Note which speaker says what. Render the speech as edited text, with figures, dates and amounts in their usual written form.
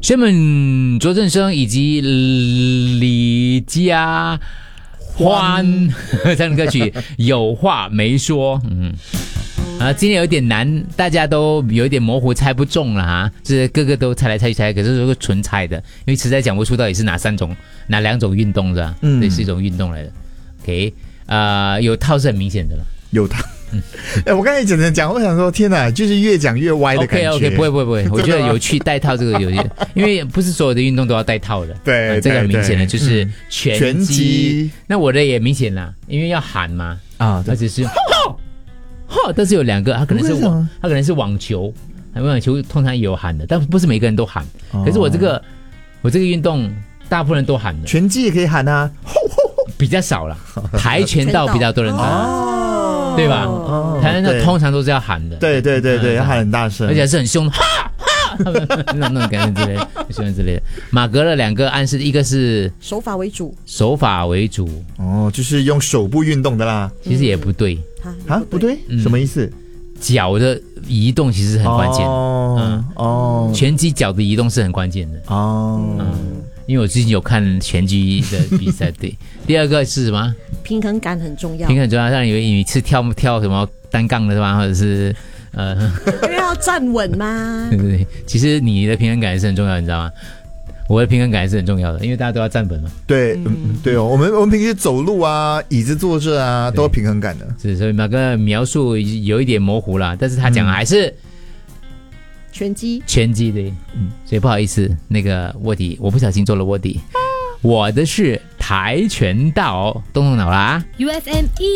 Speaker 1: 轩们、卓振生以及李佳欢唱的歌曲《有话没说》。今天有点难，大家都有一点模糊，猜不中了哈。就是个个都猜来猜去猜，可是都是纯猜的，因为实在讲不出到底是哪两种运动的，这是一种运动来的。OK， 有套是很明显的了，
Speaker 2: 有套。我刚才讲，我想说，天哪，就是越讲越歪的感觉。
Speaker 1: OK， 不会，我觉得有趣，带套这个有趣，因为不是所有的运动都要带套的。
Speaker 2: 对，
Speaker 1: 这个很明显的就是拳击。那我的也明显啦，因为要喊嘛，它只是但是有两个，它可能是网球，网球通常也有喊的，但不是每个人都喊。可是我这个运动，大部分人都喊的。
Speaker 2: 拳击也可以喊啊，
Speaker 1: 比较少啦，跆拳道比较多人喊，对吧？跆拳道通常都是要喊的，
Speaker 2: 对，要喊很大声，
Speaker 1: 而且是很凶，那种感觉之类的，喜欢之类的。马格的两个暗示，一个是
Speaker 3: 手法为主，
Speaker 2: 就是用手部运动的啦。
Speaker 1: 其实也不对
Speaker 2: 不对，什么意思？
Speaker 1: 脚的移动其实很关键拳击脚的移动是很关键的因为我最近有看拳击的比赛。对，第二个是什么？
Speaker 3: 平衡感很重要，
Speaker 1: 让你是跳什么单杠的吧，或者是
Speaker 3: 因为要站稳嘛。
Speaker 1: 对，其实你的平衡感也是很重要，你知道吗？我的平衡感也是很重要的，因为大家都要站稳嘛。
Speaker 2: 对，对哦，我们平时走路啊，椅子坐着啊，都有平衡感的。
Speaker 1: 是，所以那个描述有一点模糊啦，但是他讲还是
Speaker 3: 拳击
Speaker 1: 对，所以不好意思，那个卧底我不小心做了卧底，我的是跆拳道，动脑啦。UFM